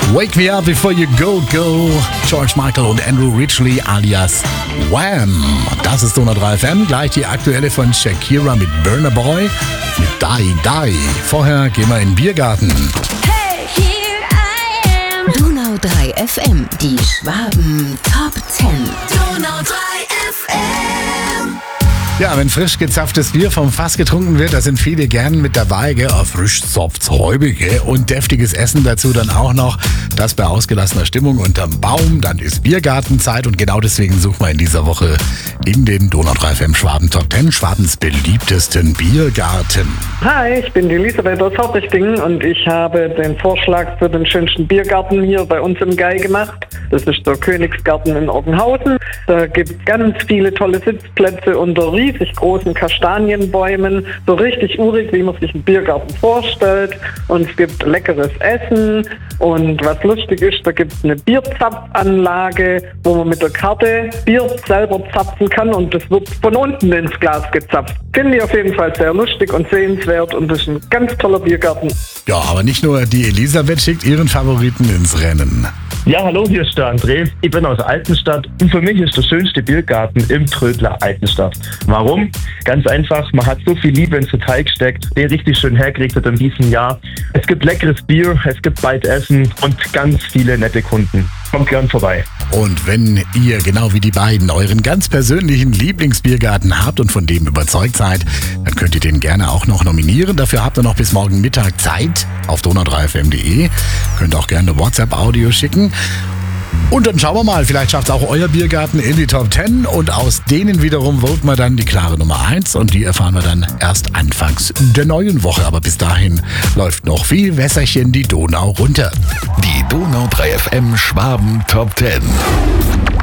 Wake Me Up Before You Go Go. George Michael und Andrew Ridgeley alias Wham. Das ist Donau 3 FM. Gleich die aktuelle von Shakira mit Burna Boy mit Die Die. Vorher gehen wir in den Biergarten. Hey, here I am. Donau 3 FM. Die Schwaben Top 10. Donau 3 FM. Ja, wenn frisch gezapftes Bier vom Fass getrunken wird, da sind viele gern mit dabei, gell? Frisch zopft's Häubige und deftiges Essen dazu dann auch noch. Das bei ausgelassener Stimmung unterm Baum, dann ist Biergartenzeit und genau deswegen suchen wir in dieser Woche in den Donau 3 FM Schwaben Top 10 Schwabens beliebtesten Biergarten. Hi, ich bin die Elisabeth aus Hauptrichtingen und ich habe den Vorschlag für den schönsten Biergarten hier bei uns im Gai gemacht. Das ist der Königsgarten in Oggenhausen. Da gibt es ganz viele tolle Sitzplätze unter riesig großen Kastanienbäumen. So richtig urig, wie man sich einen Biergarten vorstellt. Und es gibt leckeres Essen. Und was lustig ist, da gibt es eine Bierzapfanlage, wo man mit der Karte Bier selber zapfen kann. Und das wird von unten ins Glas gezapft. Finde ich auf jeden Fall sehr lustig und sehenswert. Und das ist ein ganz toller Biergarten. Ja, aber nicht nur die Elisabeth schickt ihren Favoriten ins Rennen. Ja, hallo, hier ist der André. Ich bin aus Altenstadt und für mich ist der schönste Biergarten im Trödler Altenstadt. Warum? Ganz einfach, man hat so viel Liebe ins Detail gesteckt, der richtig schön hergekriegt hat in diesem Jahr. Es gibt leckeres Bier, es gibt bald Essen und ganz viele nette Kunden. Kommt gern vorbei. Und wenn ihr, genau wie die beiden, euren ganz persönlichen Lieblingsbiergarten habt und von dem überzeugt seid, dann könnt ihr den gerne auch noch nominieren. Dafür habt ihr noch bis morgen Mittag Zeit auf donau3fm.de. Könnt auch gerne WhatsApp-Audio schicken. Und dann schauen wir mal, vielleicht schafft es auch euer Biergarten in die Top 10 und aus denen wiederum voten wir dann die klare Nummer 1 und die erfahren wir dann erst anfangs der neuen Woche. Aber bis dahin läuft noch viel Wässerchen die Donau runter. Die Donau 3 FM Schwaben Top 10.